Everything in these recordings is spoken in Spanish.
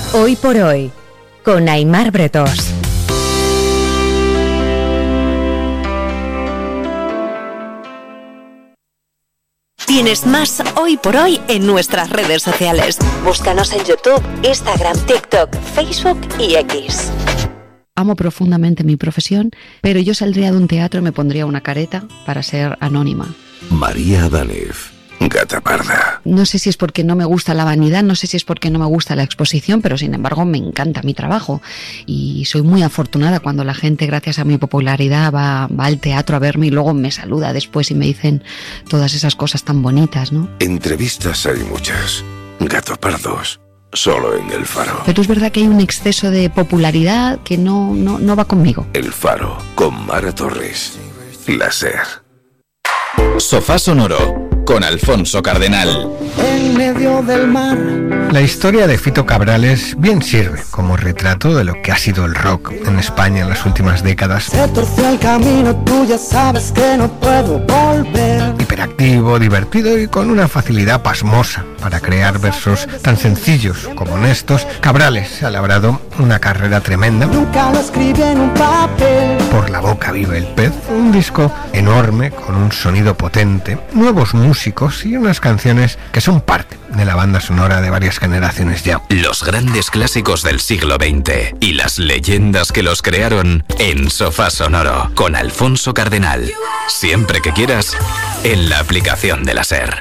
Hoy por hoy, con Aimar Bretós. Tienes más Hoy por Hoy en nuestras redes sociales. Búscanos en YouTube, Instagram, TikTok, Facebook y X. Amo profundamente mi profesión, pero yo saldría de un teatro y me pondría una careta para ser anónima. María Adález, Gata Parda. No sé si es porque no me gusta la vanidad, no sé si es porque no me gusta la exposición, pero sin embargo me encanta mi trabajo. Y soy muy afortunada cuando la gente, gracias a mi popularidad, va al teatro a verme y luego me saluda después y me dicen todas esas cosas tan bonitas, ¿no? Entrevistas hay muchas. Gato Pardos, solo en El Faro. Pero es verdad que hay un exceso de popularidad que no va conmigo. El Faro, con Mara Torres. La SER. Sofá Sonoro, con Alfonso Cardenal. En medio del mar. La historia de Fito Cabrales bien sirve como retrato de lo que ha sido el rock en España en las últimas décadas. Se torció el camino, tú ya sabes que no puedo volver. Hiperactivo, divertido y con una facilidad pasmosa para crear versos tan sencillos como honestos, Cabrales ha labrado una carrera tremenda. Nunca lo escribí en un papel. Por la boca vive el pez, un disco enorme con un sonido potente, nuevos músicos y unas canciones que son parte de la banda sonora de varias generaciones ya. Los grandes clásicos del siglo XX y las leyendas que los crearon en Sofá Sonoro, con Alfonso Cardenal. Siempre que quieras, en la aplicación de la SER.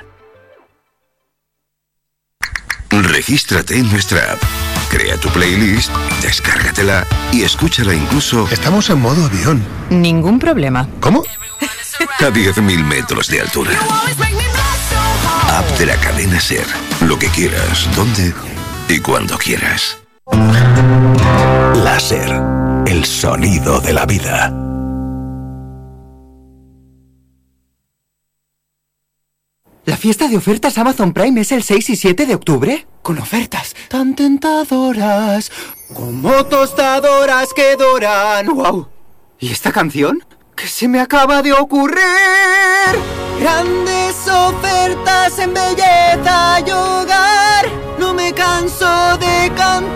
Regístrate en nuestra app. Crea tu playlist, descárgatela y escúchala incluso... Estamos en modo avión. Ningún problema. ¿Cómo? A 10.000 metros de altura. App de la cadena SER. Lo que quieras, donde y cuando quieras. La SER. El sonido de la vida. ¿La fiesta de ofertas Amazon Prime es el 6 y 7 de octubre? Con ofertas tan tentadoras como tostadoras que doran. ¡Wow! ¿Y esta canción? ¿Qué se me acaba de ocurrir? Grandes ofertas en belleza y hogar. No me canso de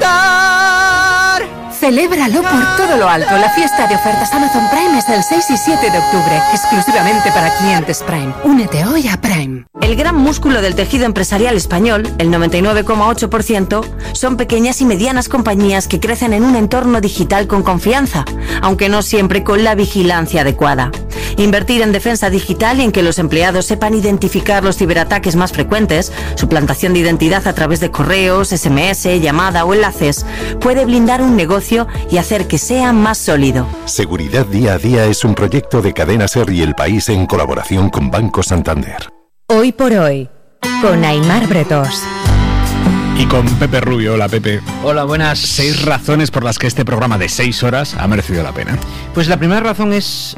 cantar. Celébralo por todo lo alto. La fiesta de ofertas Amazon Prime es el 6 y 7 de octubre, exclusivamente para clientes Prime. Únete hoy a Prime. El gran músculo del tejido empresarial español, el 99,8%, son pequeñas y medianas compañías que crecen en un entorno digital con confianza, aunque no siempre con la vigilancia adecuada. Invertir en defensa digital y en que los empleados sepan identificar los ciberataques más frecuentes, suplantación de identidad a través de correos, SMS, llamada o enlaces, puede blindar un negocio y hacer que sea más sólido. Seguridad Día a Día es un proyecto de Cadena SER y El País en colaboración con Banco Santander. Hoy por hoy, con Aimar Bretós. Y con Pepe Rubio. Hola, Pepe. Hola, buenas. 6 razones por las que este programa de 6 horas ha merecido la pena. Pues la primera razón es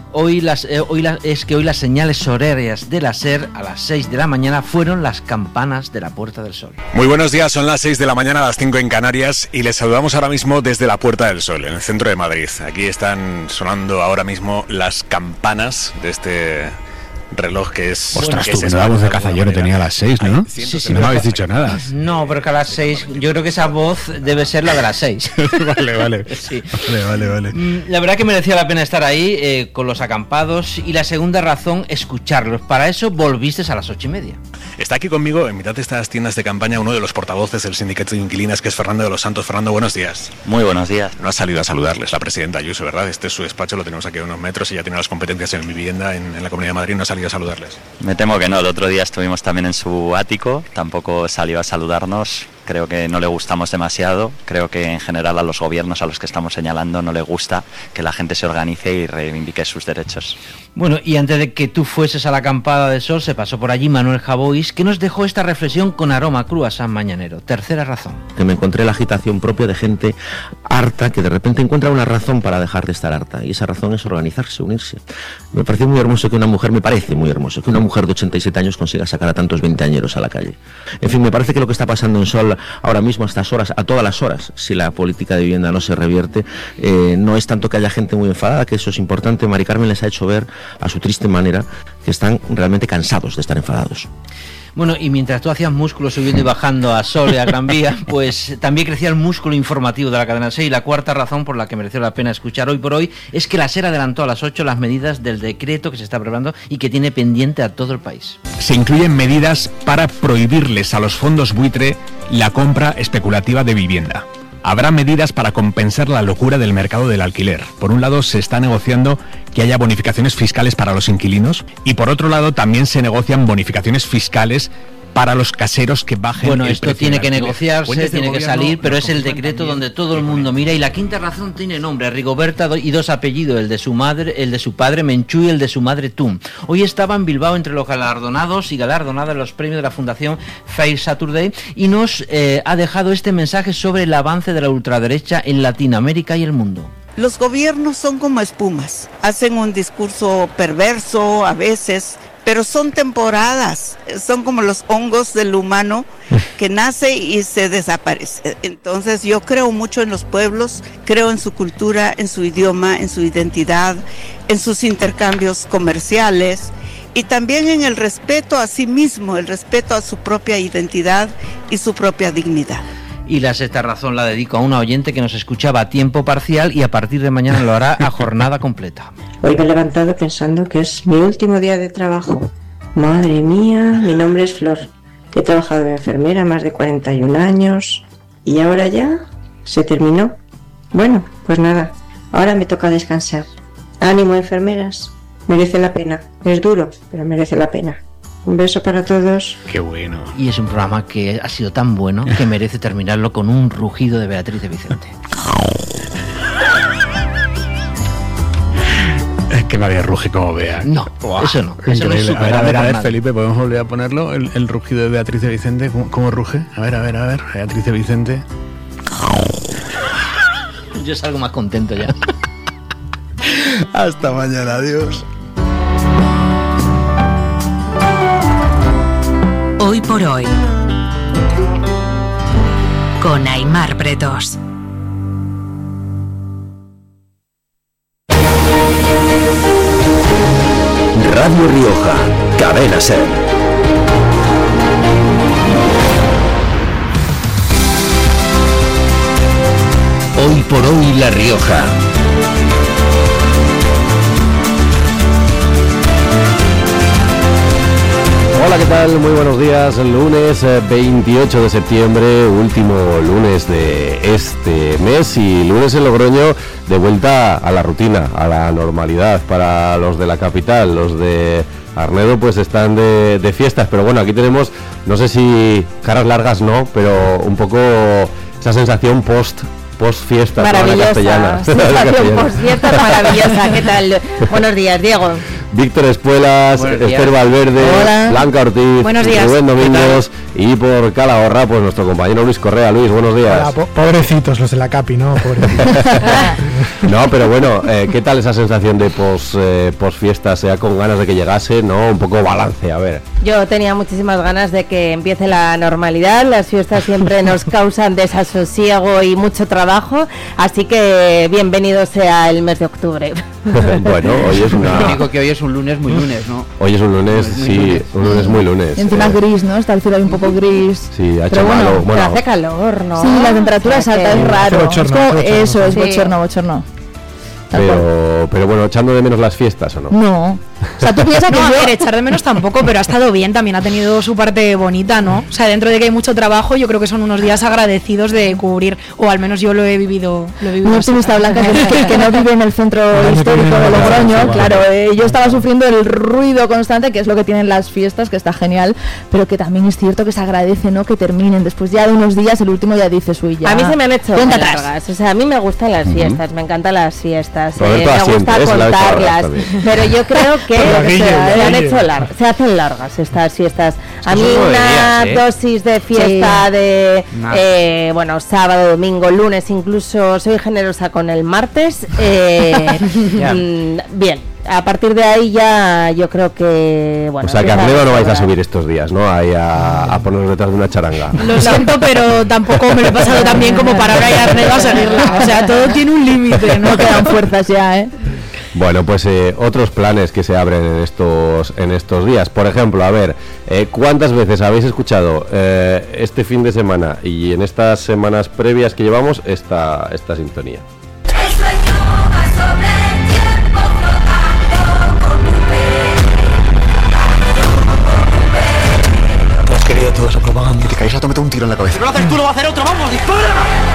que hoy las señales horarias de la SER a las 6 de la mañana fueron las campanas de la Puerta del Sol. Muy buenos días, son las 6 de la mañana, a las 5 en Canarias, y les saludamos ahora mismo desde la Puerta del Sol, en el centro de Madrid. Aquí están sonando ahora mismo las campanas de este reloj que es... Ostras, tú, la voz de Cazallero tenía a las 6, ¿no? Sí, no me habéis dicho nada. No, pero que a las 6, yo creo que esa voz debe ser la de las 6. Vale. Sí. Vale. La verdad que merecía la pena estar ahí con los acampados, y la segunda razón, escucharlos. Para eso volviste a las 8:30. Está aquí conmigo, en mitad de estas tiendas de campaña, uno de los portavoces del sindicato de inquilinas, que es Fernando de los Santos. Fernando, buenos días. Muy buenos días. No ha salido a saludarles la presidenta Ayuso, ¿verdad? Este es su despacho, lo tenemos aquí a unos metros, y ya tiene las competencias en vivienda en la Comunidad de Madrid. No ha salido a saludarles. Me temo que no, el otro día estuvimos también en su ático, tampoco salió a saludarnos. Creo que no le gustamos demasiado, creo que en general a los gobiernos a los que estamos señalando no le gusta que la gente se organice y reivindique sus derechos. Bueno, y antes de que tú fueses a la acampada de sol, se pasó por allí Manuel Javois, que nos dejó esta reflexión con aroma a croissant mañanero. Tercera razón. Que me encontré la agitación propia de gente harta, que de repente encuentra una razón para dejar de estar harta, y esa razón es organizarse, unirse. Me pareció muy hermoso que una mujer, me parece muy hermoso, que una mujer de 87 años consiga sacar a tantos veinteañeros a la calle. En fin, me parece que lo que está pasando en Sol ahora mismo a estas horas, a todas las horas, si la política de vivienda no se revierte, no es tanto que haya gente muy enfadada, que eso es importante. Mari Carmen les ha hecho ver a su triste manera que están realmente cansados de estar enfadados. Bueno, y mientras tú hacías músculo subiendo y bajando a Sol y a Gran Vía, pues también crecía el músculo informativo de la cadena SER. Y la cuarta razón por la que mereció la pena escuchar hoy por hoy es que la SER adelantó a las 8 las medidas del decreto que se está preparando y que tiene pendiente a todo el país. Se incluyen medidas para prohibirles a los fondos buitre la compra especulativa de vivienda. Habrá medidas para compensar la locura del mercado del alquiler. Por un lado, se está negociando que haya bonificaciones fiscales para los inquilinos y por otro lado también se negocian bonificaciones fiscales para los caseros que bajen. Bueno, el esto precio tiene del que alquiler. negociarse, tiene que salir, pero es el decreto donde todo el mundo mira. Y la quinta razón tiene nombre, Rigoberta, y dos apellidos, el de su madre, el de su padre Menchú y el de su madre Tum. Hoy estaba en Bilbao entre los galardonados y galardonadas en los premios de la Fundación Fair Saturday y nos ha dejado este mensaje sobre el avance de la ultraderecha en Latinoamérica y el mundo. Los gobiernos son como espumas, hacen un discurso perverso a veces, pero son temporadas, son como los hongos del humano que nace y se desaparece. Entonces yo creo mucho en los pueblos, creo en su cultura, en su idioma, en su identidad, en sus intercambios comerciales y también en el respeto a sí mismo, el respeto a su propia identidad y su propia dignidad. Y la sexta razón la dedico a una oyente que nos escuchaba a tiempo parcial y a partir de mañana lo hará a jornada completa. Hoy me he levantado pensando que es mi último día de trabajo. Madre mía, mi nombre es Flor. He trabajado de enfermera más de 41 años y ahora ya se terminó. Bueno, pues nada, ahora me toca descansar. Ánimo, enfermeras, merece la pena. Es duro, pero merece la pena. Un beso para todos. Qué bueno. Y es un programa que ha sido tan bueno que merece terminarlo con un rugido de Beatriz de Vicente. Es que nadie ruge como Bea. No, wow, eso no. Eso no es superable a ver, por Felipe, ¿podemos volver a ponerlo? El rugido de Beatriz de Vicente. ¿Cómo ruge? A ver. Beatriz de Vicente. Yo salgo más contento ya. Hasta mañana, adiós. Hoy por hoy, con Aimar Bretos. Radio Rioja, Cadena SER. Hoy por hoy La Rioja. Hola, ¿qué tal? Muy buenos días. Lunes 28 de septiembre, último lunes de este mes y lunes en Logroño de vuelta a la rutina, a la normalidad para los de la capital. Los de Arnedo pues están de fiestas, pero bueno, aquí tenemos, no sé si caras largas no, pero un poco esa sensación post fiesta, maravillosa, sensación post fiesta maravillosa. ¿Qué tal? Buenos días, Diego. Víctor Espuelas, Esther Valverde, hola. Blanca Ortiz, buenos días. Rubén Domingos y por Calahorra pues nuestro compañero Luis Correa. Luis, buenos días. Hola, pobrecitos los de la Capi, ¿no? No, pero bueno, ¿qué tal esa sensación de post fiesta? Sea con ganas de que llegase, ¿no? Un poco balance, a ver. Yo tenía muchísimas ganas de que empiece la normalidad. Las fiestas siempre nos causan desasosiego y mucho trabajo, así que bienvenido sea el mes de octubre. Bueno, hoy es una... Lo único que hoy es un lunes muy lunes, ¿no? Hoy es un lunes, sí, un lunes muy lunes. Encima gris, ¿no? Está el cielo ahí un poco gris. Sí, ha hecho pero malo. Bueno, pero hace calor, ¿no? Sí, la temperatura es alta, es raro. Eso es, sí. bochorno. Pero bueno, echando de menos las fiestas, ¿o no? No. O sea, tú piensas que no, a ver, echar de menos tampoco, pero ha estado bien, también ha tenido su parte bonita, ¿no? O sea, dentro de que hay mucho trabajo, yo creo que son unos días agradecidos de cubrir, o al menos yo lo he vivido. Muy optimista, Blanca, que no vive en el centro histórico de Logroño, claro. Yo estaba sufriendo el ruido constante, que es lo que tienen las fiestas, que está genial, pero que también es cierto que se agradece, ¿no? Que terminen. Después ya de unos días, el último ya dices, uy, ya. A mí se me han hecho largas, o sea, a mí me gustan las fiestas, me encantan las fiestas. Me gusta contarlas, pero yo creo que se hacen largas estas fiestas. A mí una dosis de fiesta de bueno, sábado, domingo, lunes, incluso soy generosa con el martes, bien. A partir de ahí ya yo creo que bueno. O sea que a Arnedo no vais a subir estos días, ¿no? Ahí a ponernos detrás de una charanga. Lo siento, pero tampoco me lo he pasado tan bien como para ahora ir a Arnedo a seguirla. O sea, todo tiene un límite, ¿no? No quedan fuerzas ya, ¿eh? Bueno, pues otros planes que se abren en estos días. Por ejemplo, a ver, ¿cuántas veces habéis escuchado este fin de semana y en estas semanas previas que llevamos esta sintonía? Has querido toda esa propaganda y te caes a meter un tiro en la cabeza. Si no lo haces tú, lo va a hacer otro, vamos, dispara.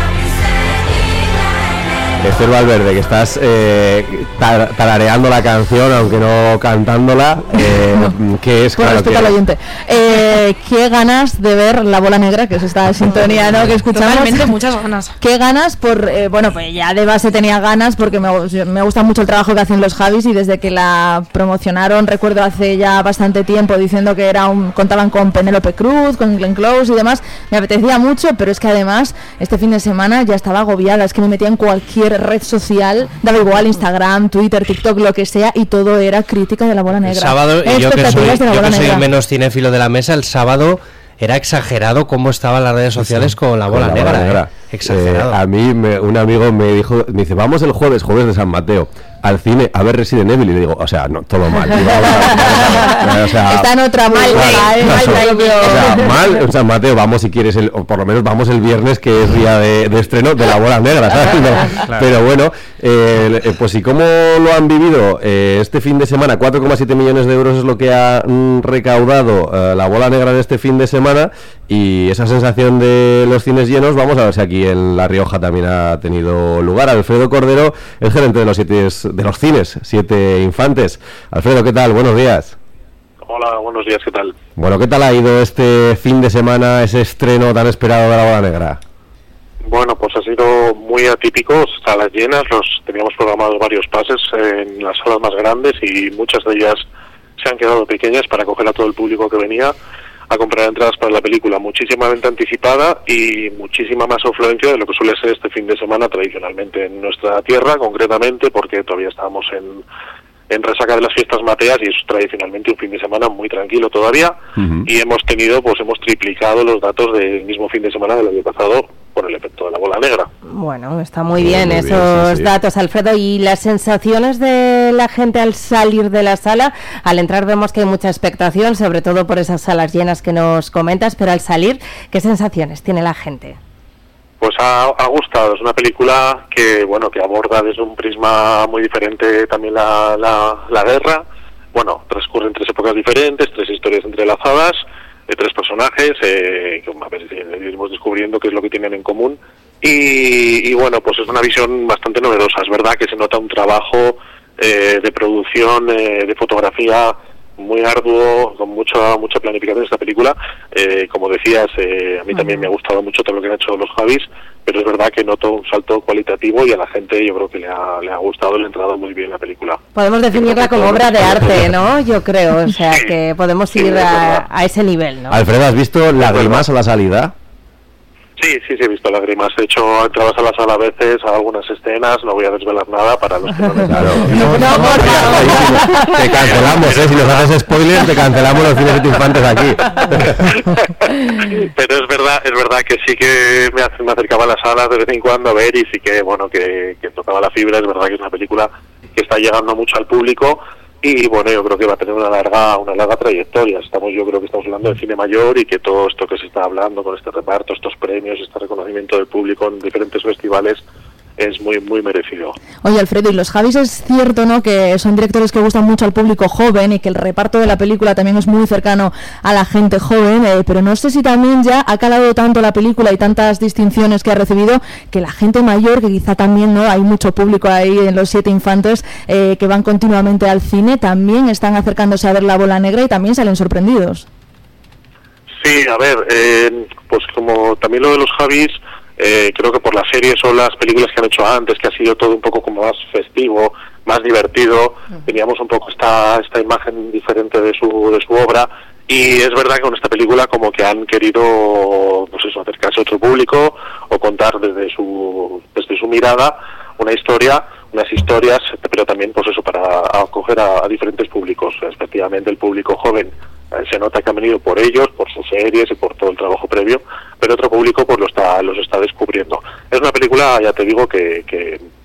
Esther Valverde, que estás tarareando la canción, aunque no cantándola, que es claro que... al oyente. Qué ganas de ver La Bola Negra, que es esta sintonía, ¿no?, que escuchamos. Totalmente, muchas ganas. Qué ganas por, bueno, pues ya de base tenía ganas porque me gusta mucho el trabajo que hacen los Javis, y desde que la promocionaron, recuerdo hace ya bastante tiempo, diciendo que contaban con Penélope Cruz, con Glenn Close y demás, me apetecía mucho, pero es que además este fin de semana ya estaba agobiada, es que me metía en cualquier red social, daba igual, Instagram, Twitter, TikTok, lo que sea, y todo era crítica de La Bola Negra. El sábado, y yo que soy el menos cinéfilo de la mesa, el sábado era exagerado cómo estaban las redes sociales con La Bola Negra. Exagerado. A mí un amigo me dice, vamos el jueves de San Mateo al cine a ver Resident Evil, y le digo, o sea, no, todo mal. O sea, está en otra mal. Mal, San Mateo, vamos si quieres, o por lo menos vamos el viernes, que es día de estreno de La Bola Negra, ¿sabes? Claro. Pero bueno, pues ¿y cómo lo han vivido este fin de semana? 4,7 millones de euros es lo que ha recaudado La Bola Negra en este fin de semana, y esa sensación de los cines llenos, vamos a ver si aquí en La Rioja también ha tenido lugar. Alfredo Cordero, el gerente de los cines 7 Infantes. Alfredo, ¿qué tal? Buenos días. Hola, buenos días, ¿qué tal? Bueno, ¿qué tal ha ido este fin de semana, ese estreno tan esperado de La Bola Negra? Bueno, pues ha sido muy atípico, salas llenas, teníamos programados varios pases en las salas más grandes, y muchas de ellas se han quedado pequeñas para acoger a todo el público que venía a comprar entradas para la película. Muchísima venta anticipada y muchísima más afluencia de lo que suele ser este fin de semana tradicionalmente en nuestra tierra, concretamente porque todavía estábamos en resaca de las fiestas mateas, y es tradicionalmente un fin de semana muy tranquilo todavía. Y hemos triplicado los datos del mismo fin de semana del año pasado por el efecto de La Bola Negra. Bueno, está muy bien esos datos, Alfredo. Y las sensaciones de la gente al salir de la sala, al entrar vemos que hay mucha expectación, sobre todo por esas salas llenas que nos comentas, pero al salir, ¿qué sensaciones tiene la gente? Pues ha gustado, es una película que aborda desde un prisma muy diferente también la guerra. Bueno, transcurre en 3 épocas diferentes, 3 historias entrelazadas, 3 personajes, que a veces iremos descubriendo qué es lo que tienen en común. Y bueno, pues es una visión bastante novedosa. Es verdad que se nota un trabajo de producción, de fotografía muy arduo, con mucha planificación esta película. Como decías, a mí también me ha gustado mucho todo lo que han hecho los Javis, pero es verdad que noto un salto cualitativo, y a la gente yo creo que le ha gustado, le ha entrado muy bien la película. Podemos definirla como obra de arte, ¿no? Yo creo, o sea, que podemos ir a ese nivel, ¿no? Alfredo, ¿has visto Lágrimas a la salida? Sí, he visto Lágrimas. De hecho, entrabas a la sala a veces a algunas escenas, no voy a desvelar nada para los que no les... Claro. Te cancelamos, si nos haces spoiler, te cancelamos los cines de Infantes aquí. Pero es verdad que sí que me acercaba a las salas de vez en cuando a ver, y sí que, que tocaba la fibra. Es verdad que es una película que está llegando mucho al público, y bueno, yo creo que va a tener una larga trayectoria. Yo creo que estamos hablando de cine mayor, y que todo esto que se está hablando con este reparto, estos premios, este reconocimiento del público en diferentes festivales, es muy muy merecido. Oye, Alfredo, y los Javis es cierto, ¿no?, que son directores que gustan mucho al público joven, y que el reparto de la película también es muy cercano a la gente joven, pero no sé si también ya ha calado tanto la película y tantas distinciones que ha recibido, que la gente mayor, que quizá también, ¿no?, hay mucho público ahí en los 7 Infantes que van continuamente al cine, también están acercándose a ver La Bola Negra y también salen sorprendidos. Sí, a ver, pues como también lo de los Javis, creo que por las series o las películas que han hecho antes, que ha sido todo un poco como más festivo, más divertido, teníamos un poco esta imagen diferente de su obra, y es verdad que con esta película como que han querido, pues eso, acercarse a otro público, o contar desde su mirada unas historias, pero también pues eso, para acoger a diferentes públicos. Efectivamente, el público joven se nota que han venido por ellos, por sus series y por todo el trabajo previo, pero otro público pues los está descubriendo. Es una película, ya te digo, que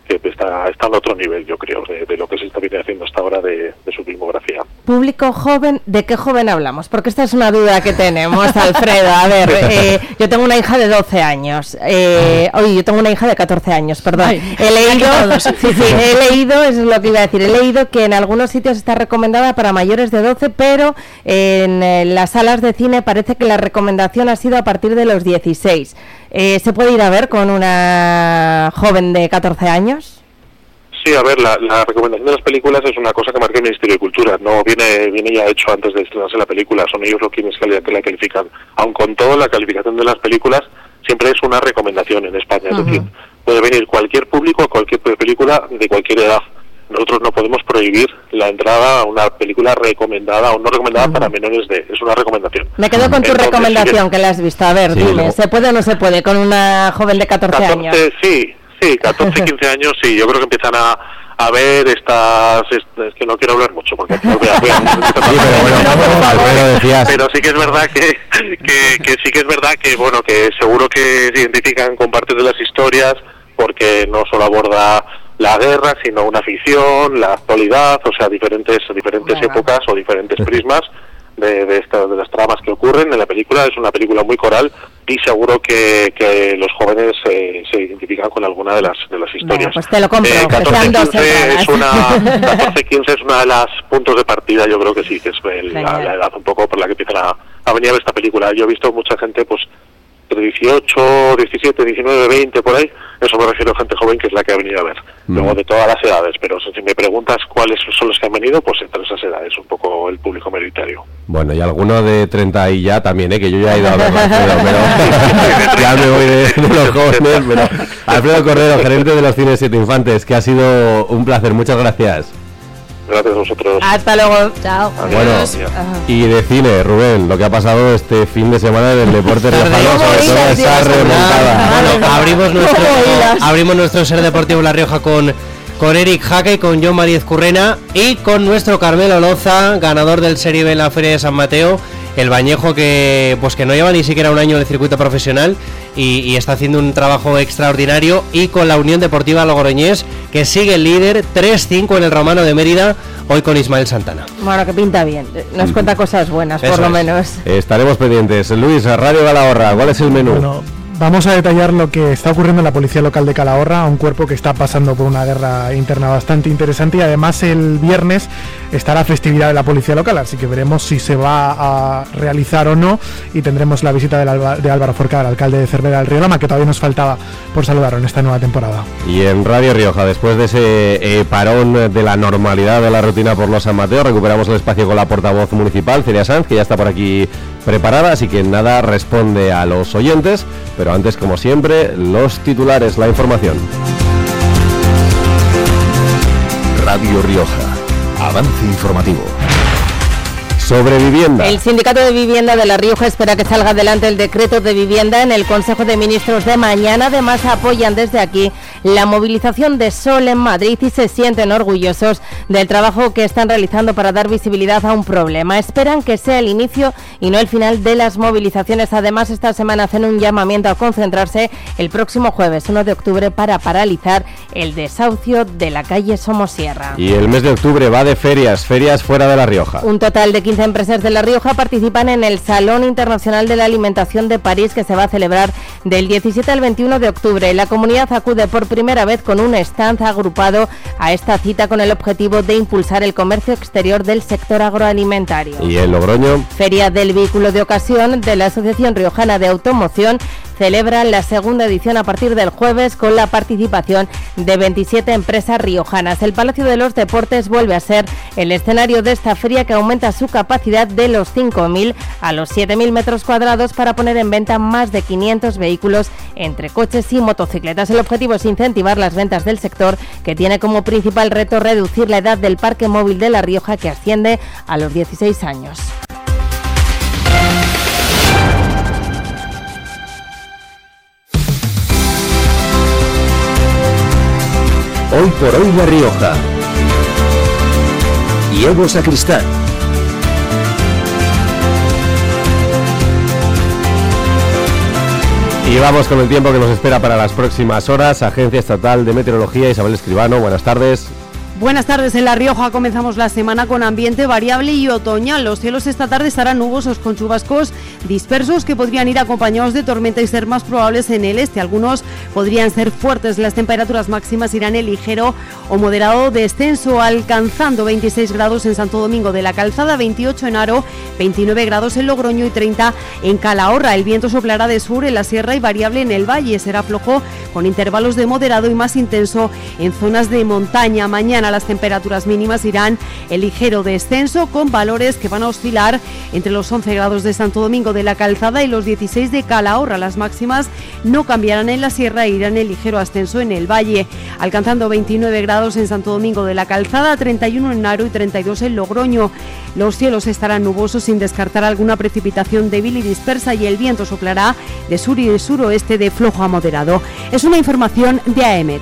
está en otro nivel, yo creo, de lo que se está haciendo hasta ahora de su filmografía. Público joven, ¿de qué joven hablamos? Porque esta es una duda que tenemos, Alfredo. A ver, yo tengo una hija de 12 años. Yo tengo una hija de 14 años, perdón. Ay, he leído, eso es lo que iba a decir, he leído que en algunos sitios está recomendada para mayores de 12, pero en las salas de cine parece que la recomendación ha sido a partir de los 16. ¿Se puede ir a ver con una joven de 14 años? Sí, a ver, la recomendación de las películas es una cosa que marca el Ministerio de Cultura, no viene ya hecho antes de estrenarse la película, son ellos los quienes que la califican. Aun con todo, la calificación de las películas siempre es una recomendación en España, es decir, puede venir cualquier público a cualquier película de cualquier edad. Nosotros no podemos prohibir la entrada a una película recomendada o no recomendada para menores es una recomendación. Me quedo con tu recomendación, que la has visto. A ver, dime, ¿se puede o no se puede con una joven de 14 años? Sí, 14, 15 años, sí, yo creo que empiezan a ver estas, es que no quiero hablar mucho porque pero sí que es verdad que bueno, que seguro que se identifican con partes de las historias, porque no solo aborda la guerra, sino una ficción, la actualidad, o sea, diferentes épocas o diferentes prismas de las tramas que ocurren en la película. Es una película muy coral y seguro que los jóvenes se identifican con alguna de las historias. Bueno, pues te lo compro. 14-15 es una de las puntos de partida, yo creo que sí, que es la edad un poco por la que empiezan a venir a ver esta película. Yo he visto mucha gente, pues, de 18, 17, 19, 20, por ahí. Eso me refiero a gente joven, que es la que ha venido a ver. Luego de todas las edades, pero si me preguntas cuáles son los que han venido, pues entre esas edades, un poco el público mayoritario. Bueno, y alguno de 30 y ya también, que yo ya he ido a verlo, pero ya me voy de los jóvenes. Pero Alfredo Correro, gerente de los Cines Siete Infantes, que ha sido un placer, muchas gracias. Gracias a vosotros. Hasta luego. Chao. Bueno, y de cine, Rubén, lo que ha pasado este fin de semana en el deporte riojano, sobre todo esa remontada. Bueno, abrimos nuestro Ser Deportivo La Rioja con Eric Jaque, con John María Ezcurrena y con nuestro Carmelo Loza, ganador del Serie B en la Feria de San Mateo, el bañejo que no lleva ni siquiera un año en el circuito profesional y está haciendo un trabajo extraordinario, y con la Unión Deportiva Logroñés, que sigue el líder 3-5 en el Romano de Mérida, hoy con Ismael Santana. Bueno, que pinta bien, nos cuenta cosas buenas, por lo menos. Estaremos pendientes. Luis, Radio Calahorra, ¿cuál es el menú? Bueno, vamos a detallar lo que está ocurriendo en la Policía Local de Calahorra, un cuerpo que está pasando por una guerra interna bastante interesante, y además el viernes estará la festividad de la Policía Local, así que veremos si se va a realizar o no, y tendremos la visita de Álvaro Forcada, el alcalde de Cervera del Riolama, que todavía nos faltaba por saludarlo en esta nueva temporada. Y en Radio Rioja, después de ese parón de la normalidad de la rutina por los San Mateo, recuperamos el espacio con la portavoz municipal, Celia Sanz, que ya está por aquí preparada, así que nada, responde a los oyentes, pero antes, como siempre, los titulares, la información. Radio Rioja, avance informativo. Sobre vivienda. El Sindicato de Vivienda de La Rioja espera que salga adelante el decreto de vivienda en el Consejo de Ministros de mañana. Además, apoyan desde aquí la movilización de Sol en Madrid y se sienten orgullosos del trabajo que están realizando para dar visibilidad a un problema. Esperan que sea el inicio y no el final de las movilizaciones. Además, esta semana hacen un llamamiento a concentrarse el próximo jueves 1 de octubre para paralizar el desahucio de la calle Somosierra. Y el mes de octubre va de ferias fuera de La Rioja. Un total de 15 empresas de La Rioja participan en el Salón Internacional de la Alimentación de París, que se va a celebrar del 17 al 21 de octubre. La comunidad acude por primera vez con un stand agrupado a esta cita con el objetivo de impulsar el comercio exterior del sector agroalimentario. ¿Y en Logroño? Feria del Vehículo de Ocasión de la Asociación Riojana de Automoción celebra la segunda edición a partir del jueves con la participación de 27 empresas riojanas. El Palacio de los Deportes vuelve a ser el escenario de esta feria, que aumenta su capacidad de los 5.000 a los 7.000 metros cuadrados para poner en venta más de 500 vehículos entre coches y motocicletas. El objetivo es incentivar las ventas del sector, que tiene como principal reto reducir la edad del parque móvil de La Rioja, que asciende a los 16 años. Hoy por hoy La Rioja. Diego Sacristán. Y vamos con el tiempo que nos espera para las próximas horas. Agencia Estatal de Meteorología, Isabel Escribano, buenas tardes. Buenas tardes. En La Rioja comenzamos la semana con ambiente variable y otoñal. Los cielos esta tarde estarán nubosos con chubascos dispersos que podrían ir acompañados de tormenta y ser más probables en el este. Algunos podrían ser fuertes. Las temperaturas máximas irán en ligero o moderado descenso, alcanzando 26 grados en Santo Domingo de la Calzada, 28 en Haro, 29 grados en Logroño y 30 en Calahorra. El viento soplará de sur en la sierra y variable en el valle. Será flojo con intervalos de moderado y más intenso en zonas de montaña. Mañana las temperaturas mínimas irán en ligero descenso con valores que van a oscilar entre los 11 grados de Santo Domingo de la Calzada y los 16 de Calahorra. Las máximas no cambiarán en la sierra e irán en ligero ascenso en el valle, alcanzando 29 grados en Santo Domingo de la Calzada, 31 en Haro y 32 en Logroño. Los cielos estarán nubosos sin descartar alguna precipitación débil y dispersa y el viento soplará de sur y de suroeste de flojo a moderado. Es una información de AEMET.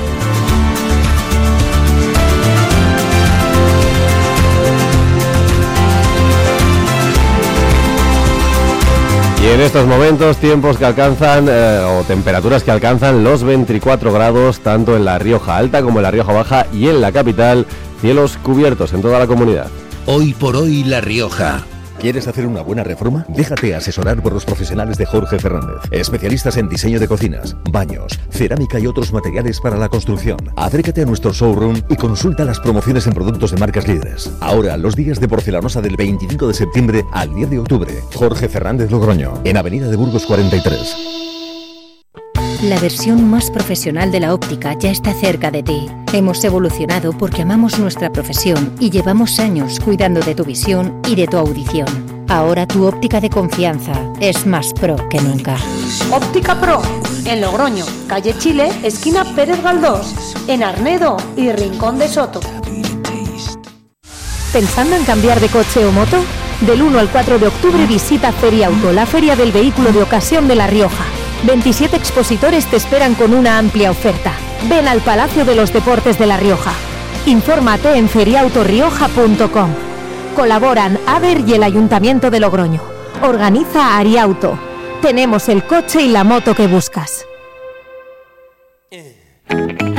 Y en estos momentos, tiempos que alcanzan, o temperaturas que alcanzan los 24 grados, tanto en La Rioja Alta como en La Rioja Baja y en la capital, cielos cubiertos en toda la comunidad. Hoy por hoy La Rioja. ¿Quieres hacer una buena reforma? Déjate asesorar por los profesionales de Jorge Fernández, especialistas en diseño de cocinas, baños, cerámica y otros materiales para la construcción. Acércate a nuestro showroom y consulta las promociones en productos de marcas líderes. Ahora, los días de porcelanosa del 25 de septiembre al 10 de octubre. Jorge Fernández Logroño, en Avenida de Burgos 43. La versión más profesional de la óptica ya está cerca de ti. Hemos evolucionado porque amamos nuestra profesión y llevamos años cuidando de tu visión y de tu audición. Ahora tu óptica de confianza es más pro que nunca. Óptica Pro, en Logroño, calle Chile, esquina Pérez Galdós, en Arnedo y Rincón de Soto. ¿Pensando en cambiar de coche o moto? Del 1 al 4 de octubre visita Feriauto, la feria del vehículo de ocasión de La Rioja. 27 expositores te esperan con una amplia oferta. Ven al Palacio de los Deportes de La Rioja. Infórmate en feriautorioja.com. Colaboran AVER y el Ayuntamiento de Logroño. Organiza Ariauto. Tenemos el coche y la moto que buscas.